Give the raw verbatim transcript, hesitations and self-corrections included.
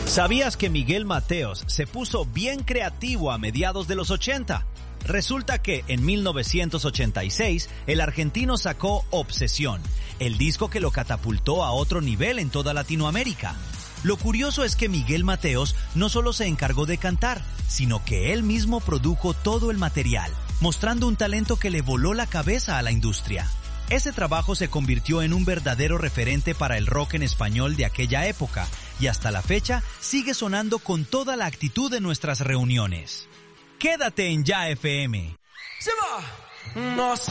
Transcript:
¿Sabías que Miguel Mateos se puso bien creativo a mediados de los ochenta? Resulta que en mil novecientos ochenta y seis el argentino sacó Obsesión, el disco que lo catapultó a otro nivel en toda Latinoamérica. Lo curioso es que Miguel Mateos no solo se encargó de cantar, sino que él mismo produjo todo el material, mostrando un talento que le voló la cabeza a la industria. Ese trabajo se convirtió en un verdadero referente para el rock en español de aquella época y hasta la fecha sigue sonando con toda la actitud de nuestras reuniones. Quédate en Ya F M. Se va. No